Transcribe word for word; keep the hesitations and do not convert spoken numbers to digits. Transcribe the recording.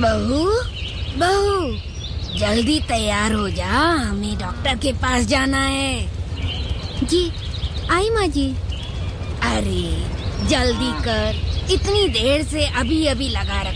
बहू, बहू, जल्दी तैयार हो जा, हमें डॉक्टर के पास जाना है। जी आई माँ जी। अरे जल्दी कर, इतनी देर से अभी अभी लगा रखा